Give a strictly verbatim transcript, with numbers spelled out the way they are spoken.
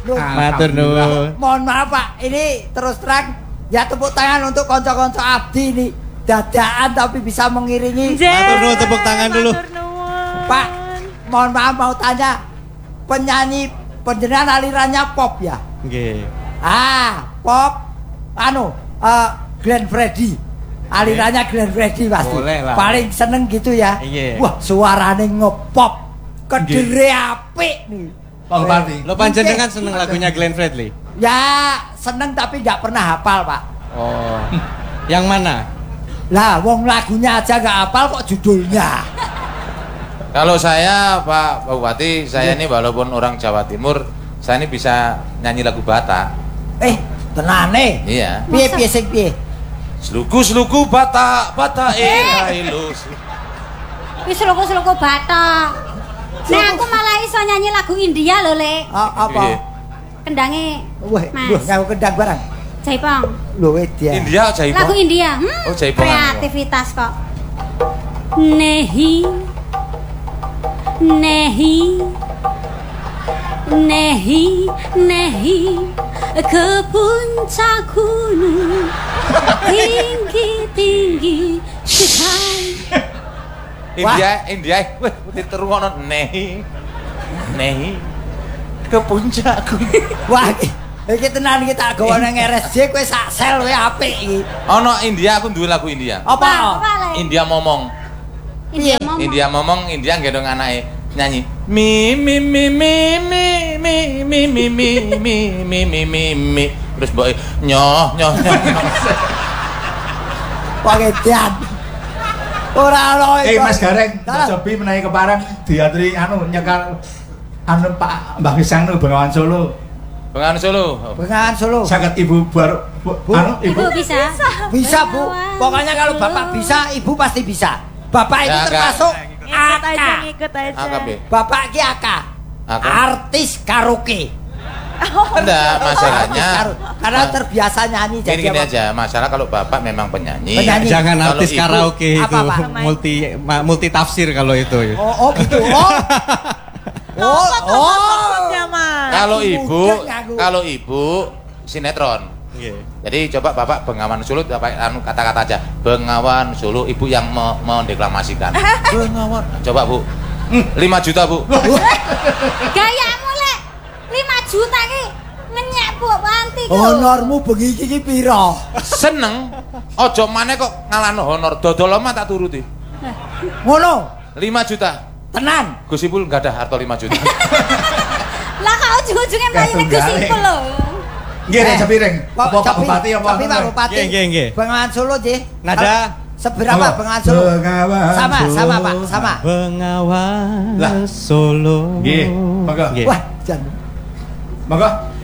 Matur nuwun. Mohon maaf Pak, ini terus terang ya tepuk tangan untuk konco-konco abdi ini. Dadaan tapi bisa mengiringi. Matur nuwun, tepuk tangan dulu. Pak, mohon maaf mau tanya. Penyanyi penjenengan alirannya pop ya? Nggih. Ah, pop anu uh, Glenn Fredly. Alirannya Glenn Fredly pasti. Paling seneng gitu ya. Iya. Wah, suarane ngepop. Kedere apik nih. Bang Pati. Lo panjenengan seneng lagunya Glenn Fredly? Ya, seneng tapi nggak pernah hafal, Pak. Oh. Yang mana? Lah, wong lagunya aja nggak hafal kok judulnya. Kalau saya Pak Bupati, saya ini walaupun orang Jawa Timur, saya ini bisa nyanyi lagu Batak. Eh, tenane. Iya. Piye piye sing piye? Sluku-sluku Batak, Batak ilus. Wis sluku-sluku Batak. Nah, aku malah iso nyanyi lagu India lho, Lek. Oh, apa? Kendange. Wah, wah, ngaku kendang barang. Jaipong. Lho dia. India Jaipong. Lagu India. Hmm, oh, Jaipong. Kreativitas kok. Nehi. Nehi. Nehi, nehi ke puncak gunung tinggi-tinggi sekali. India, India, weh, diterungono nehi, nehi ke puncak gunung. Wah, iki tenan iki tak gawa nang R S J kowe sak sel kowe apik iki. Ono India, aku duwe lagu India. Apa? India momong. India momong. India momong, India gendong anake nyanyi. Mi mi mi mi mi mi mi mi mi mi mi mi mi mi. Terus mbok nyoh nyoh nyoh. Pangedian. Ora ono. Eh Mas Gareng, cobi menawi kepareng diaturi anu nyekal anu Pak Mbah Gesang nu Bengawan Solo. Bengawan Solo. Bengawan Solo. Saged Ibu baru anu Ibu. Ibu bisa. Bisa, Bu. Pokoknya kalau Bapak bisa, Ibu pasti bisa. Bapak itu termasuk Ikut aja, ikut aja. A K B. Bapak ki A K. Artis karaoke. Enggak, masalahnya karena terbiasa nyanyi jadi gini aja, masalah kalau Bapak memang penyanyi, penyanyi. Jangan kalau artis ibu, karaoke itu apa, Pak? multi ma, multi tafsir kalau itu. Oh, oh gitu. Oh. Oh, oh. Kalau ibu, kalau ibu sinetron. Yeah. Jadi coba Bapak Bengawan Solo anu kata-kata aja. Bengawan Solo, ibu yang me mendeklamasikan. Bengawan. Coba Bu. lima juta Bu. Gayamu Lek. lima juta ki ngenyek Bu Wanti ku. Honormu bengi iki pira? Seneng. Ojo maneh kok ngalano honor. Dodol mah tak turuti. Ngono. lima juta. Tenan. Gus Ipul enggak ada harta lima juta. Lah kok ujung-ujungnya mlayu Gus Ipul lho. Nggih, Nek Sapiring. Apa Pak Bupati apa? Tapi Pak Bupati. Nggih, nggih, nggih. Bengawan Solo, Nggih. Nada seberapa Bengawan Solo? Bengawan sama, Solo. sama Pak, sama. Bengawan Lah. Solo. Nggih, monggo. Nggih. Wah, jan. Monggo.